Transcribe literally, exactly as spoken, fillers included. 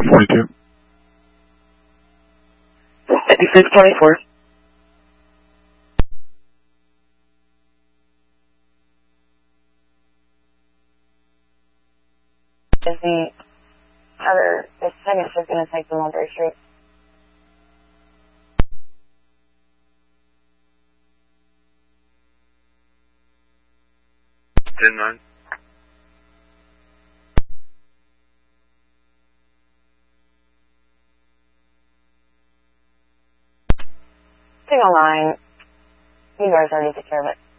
forty-two. fifty-six twenty-four. Is the other, the second shift going to take the Mulberry Street? ten nine. Take online. You guys already took care of it.